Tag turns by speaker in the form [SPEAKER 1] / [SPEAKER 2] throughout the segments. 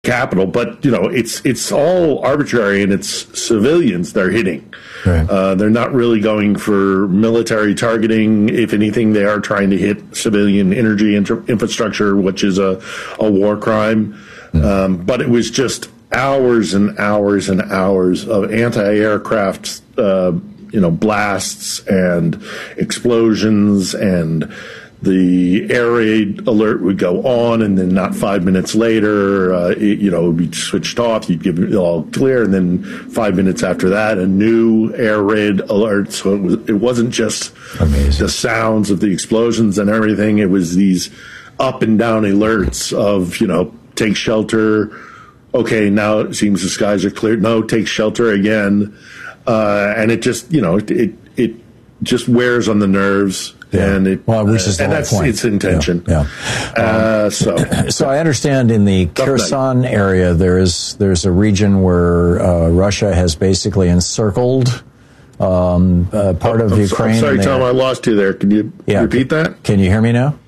[SPEAKER 1] capital. But, it's all arbitrary, and it's civilians they're hitting. Right. They're not really going for military targeting. If anything, they are trying to hit civilian energy infrastructure, which is a war crime. But it was just hours and hours and hours of anti-aircraft, blasts and explosions, and the air raid alert would go on, and then not 5 minutes later, it would be switched off. You'd give it all clear, and then 5 minutes after that, a new air raid alert. So it wasn't just the sounds of the explosions and everything. It was these up and down alerts of, take shelter. Okay, now it seems the skies are clear. No, take shelter again. And it just, it just wears on the nerves.
[SPEAKER 2] Yeah.
[SPEAKER 1] And that's
[SPEAKER 2] point.
[SPEAKER 1] Its intention.
[SPEAKER 2] Yeah. So I understand in the Kherson area there's a region where Russia has basically encircled part of Ukraine.
[SPEAKER 1] I'm sorry, Tom, I lost you there. Can you repeat that?
[SPEAKER 2] Can you hear me now?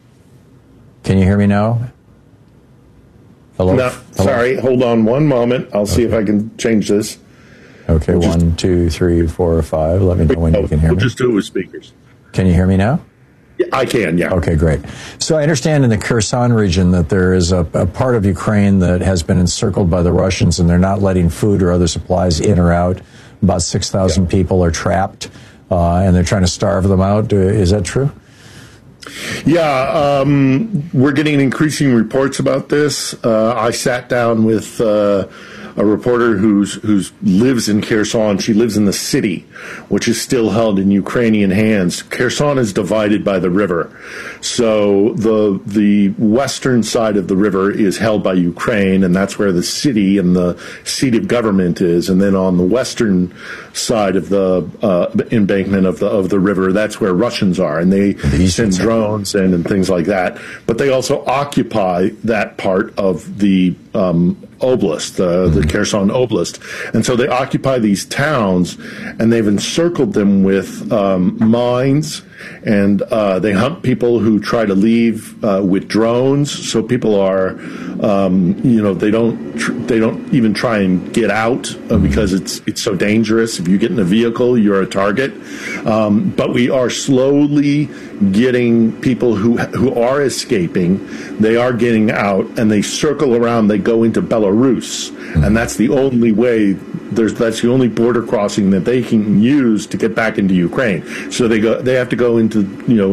[SPEAKER 2] Hello?
[SPEAKER 1] No, sorry. Hold on one moment. I'll see if I can change this.
[SPEAKER 2] Okay, 1, 2, 3, 4, 5. Let me know when you can hear me.
[SPEAKER 1] We'll just do it with speakers.
[SPEAKER 2] Can you hear me now?
[SPEAKER 1] Yeah, I can, yeah.
[SPEAKER 2] Okay, great. So I understand in the Kherson region that there is a part of Ukraine that has been encircled by the Russians, and they're not letting food or other supplies in or out. About 6,000 people are trapped, and they're trying to starve them out. Is that true?
[SPEAKER 1] Yeah, we're getting increasing reports about this. I sat down with a reporter who lives in Kherson. She lives in the city, which is still held in Ukrainian hands. Kherson is divided by the river, so the western side of the river is held by Ukraine, and that's where the city and the seat of government is. And then on the western side of the embankment of the river, that's where Russians are, and they send drones and things like that. But they also occupy that part of the oblast, the Kherson Oblast. And so they occupy these towns, and they've encircled them with mines, and they hunt people who try to leave with drones. So people are, they don't even try and get out because it's so dangerous. If you get in a vehicle, you're a target. But we are slowly getting people who are escaping. They are getting out, and they circle around. They go into Belarus, and that's the only way. That's the only border crossing that they can use to get back into Ukraine. So they have to go into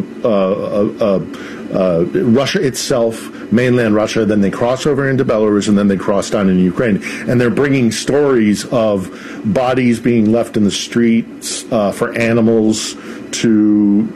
[SPEAKER 1] Russia itself, mainland Russia. Then they cross over into Belarus, and then they cross down into Ukraine. And they're bringing stories of bodies being left in the streets for animals to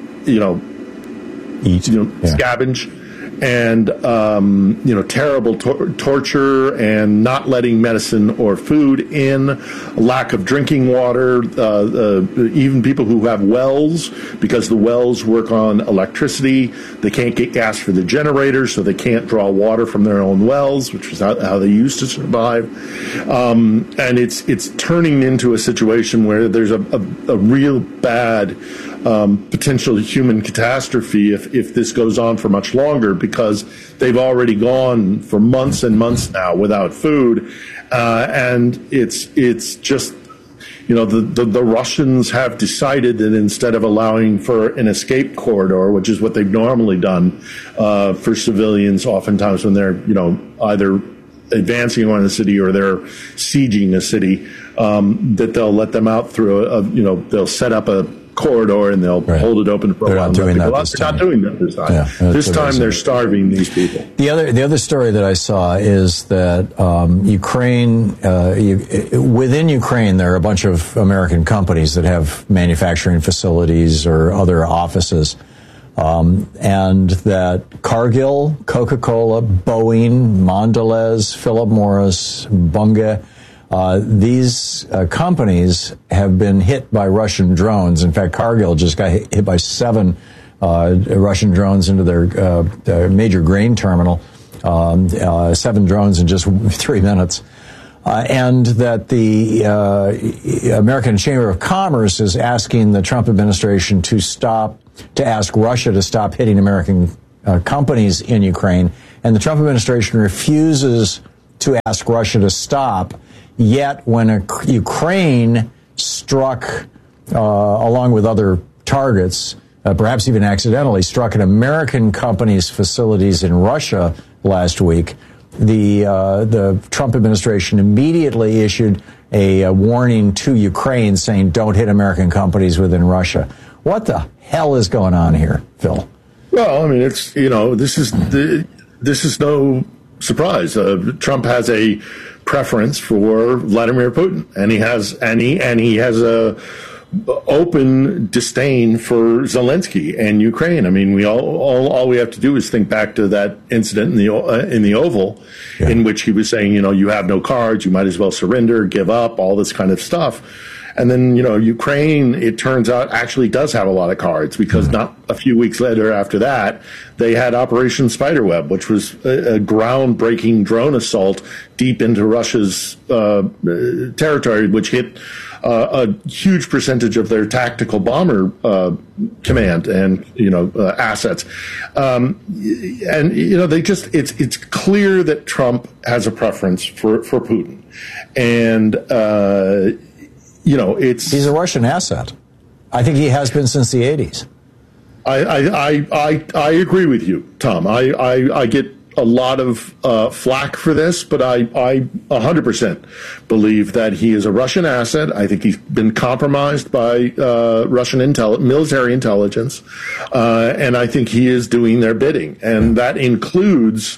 [SPEAKER 2] eat,
[SPEAKER 1] scavenge. And, terrible torture, and not letting medicine or food in, lack of drinking water, even people who have wells, because the wells work on electricity. They can't get gas for the generators, so they can't draw water from their own wells, which is how they used to survive. And it's turning into a situation where there's a real bad potential human catastrophe if this goes on for much longer, because they've already gone for months and months now without food, and it's just the Russians have decided that instead of allowing for an escape corridor, which is what they've normally done for civilians, oftentimes when they're either advancing on a city or they're sieging a city, that they'll let them out through they'll set up a corridor and they'll hold it open for a while.
[SPEAKER 2] They're not doing that
[SPEAKER 1] this time.
[SPEAKER 2] Yeah,
[SPEAKER 1] this time they're starving these people.
[SPEAKER 2] The other story that I saw is that Ukraine, within Ukraine, there are a bunch of American companies that have manufacturing facilities or other offices, and that Cargill, Coca-Cola, Boeing, Mondelez, Philip Morris, Bunge, these companies have been hit by Russian drones. In fact, Cargill just got hit by 7 Russian drones into their major grain terminal, 7 drones in just 3 minutes. And that the American Chamber of Commerce is asking the Trump administration to ask Russia to stop hitting American companies in Ukraine. And the Trump administration refuses to ask Russia to stop. Yet when Ukraine struck, along with other targets, perhaps even accidentally, struck an American company's facilities in Russia last week, the Trump administration immediately issued a warning to Ukraine saying, don't hit American companies within Russia. What the hell is going on here, Phil?
[SPEAKER 1] Well, I mean, it's, this is no surprise. Trump has a preference for Vladimir Putin, and he has a open disdain for Zelensky and Ukraine. I mean, we all we have to do is think back to that incident in the Oval, in which he was saying, you have no cards, you might as well surrender, give up, all this kind of stuff. And then, Ukraine, it turns out, actually does have a lot of cards, because not a few weeks later after that, they had Operation Spiderweb, which was a groundbreaking drone assault deep into Russia's territory, which hit a huge percentage of their tactical bomber command and assets. It's clear that Trump has a preference for Putin, and he's a
[SPEAKER 2] Russian asset. I think he has been since the 80s.
[SPEAKER 1] I agree with you, Tom. I get a lot of flack for this, but I 100% believe that he is a Russian asset. I think he's been compromised by Russian military intelligence, and I think he is doing their bidding, and that includes,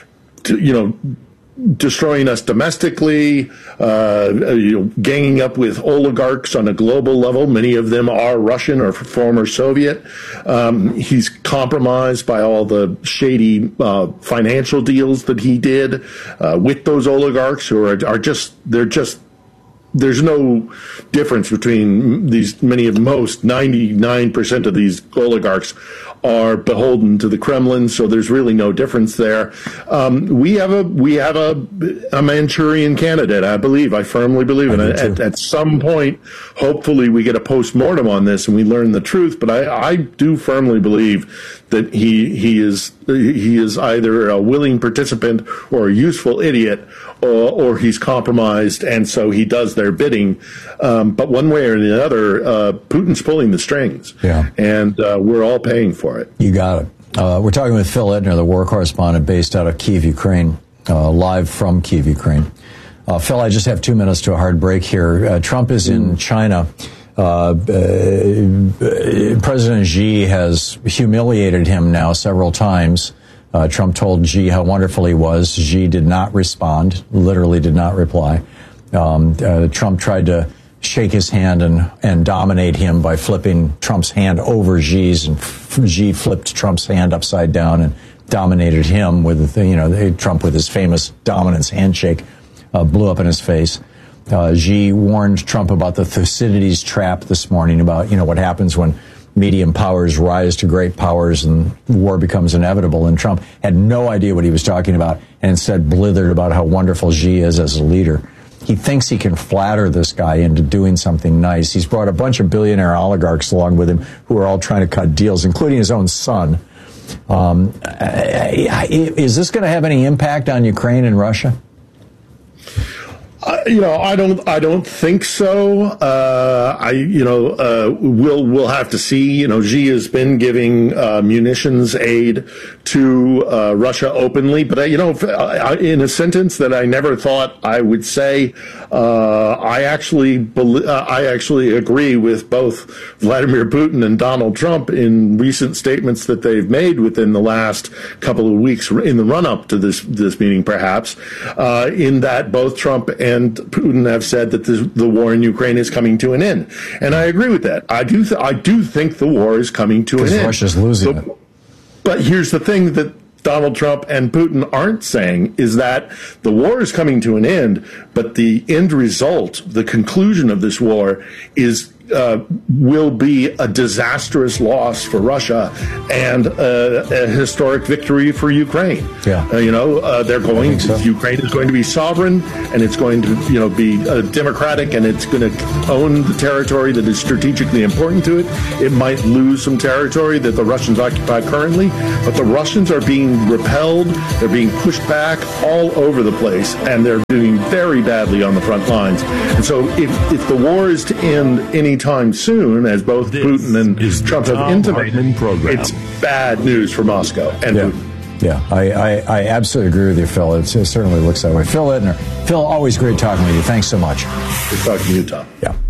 [SPEAKER 1] destroying us domestically, ganging up with oligarchs on a global level. Many of them are Russian or former Soviet. He's compromised by all the shady financial deals that he did with those oligarchs, who are just there's no difference between these. Most 99% of these oligarchs are beholden to the Kremlin, so there's really no difference there. We have a Manchurian candidate, I firmly believe, and at some point, hopefully, we get a post-mortem on this and we learn the truth. But I do firmly believe that he is either a willing participant or a useful idiot, or he's compromised, and so he does their bidding. But one way or the other, Putin's pulling the strings, and we're all paying for it.
[SPEAKER 2] You got it. We're talking with Phil Ittner, the war correspondent based out of Kyiv, Ukraine, live from Kyiv, Ukraine. Phil, I just have 2 minutes to a hard break here. Trump is in China. President Xi has humiliated him now several times. Trump told Xi how wonderful he was. Xi did not respond, literally did not reply. Trump tried to shake his hand and dominate him by flipping Trump's hand over Xi's, and Xi flipped Trump's hand upside down and dominated him with Trump with his famous dominance handshake blew up in his face. Xi warned Trump about the Thucydides trap this morning, about what happens when medium powers rise to great powers and war becomes inevitable. And Trump had no idea what he was talking about, and instead blithered about how wonderful Xi is as a leader. He thinks he can flatter this guy into doing something nice. He's brought a bunch of billionaire oligarchs along with him who are all trying to cut deals, including his own son. Is this going to have any impact on Ukraine and Russia?
[SPEAKER 1] I don't think so. We'll have to see. Xi has been giving munitions aid to Russia openly, but in a sentence that I never thought I would say, I actually agree with both Vladimir Putin and Donald Trump in recent statements that they've made within the last couple of weeks in the run-up to this meeting, perhaps, in that both Trump and Putin have said that the war in Ukraine is coming to an end, and I agree with that. I do think the war is coming to an end.
[SPEAKER 2] Because Russia's losing it.
[SPEAKER 1] But here's the thing that Donald Trump and Putin aren't saying, is that the war is coming to an end, but the end result, the conclusion of this war, is will be a disastrous loss for Russia and a historic victory for Ukraine.
[SPEAKER 2] Yeah.
[SPEAKER 1] They're going to, Ukraine is going to be sovereign, and it's going to, be democratic, and it's going to own the territory that is strategically important to it. It might lose some territory that the Russians occupy currently, but the Russians are being repelled. They're being pushed back all over the place, and they're doing very badly on the front lines. And so if the war is to end anytime soon, as both Putin and Trump have intimated, it's bad news for Moscow and Putin.
[SPEAKER 2] Yeah, I absolutely agree with you, Phil. It certainly looks that way. Phil Ittner. Phil, always great talking with you. Thanks so much.
[SPEAKER 1] Good talking to you, Tom.
[SPEAKER 2] Yeah.